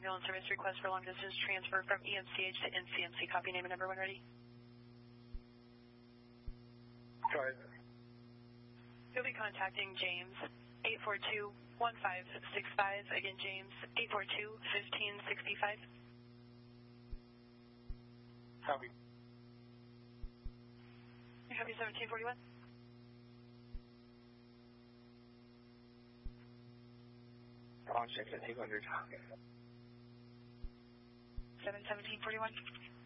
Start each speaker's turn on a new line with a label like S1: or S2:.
S1: ambulance service request for long distance transfer from EMCH to NCMC. Copy, name and number when ready.
S2: Try it.
S1: You'll be contacting James, 842-1565. Again, James, 842-1565.
S2: Copy.
S1: Copy 1741.
S3: On check at 200.
S1: 1741.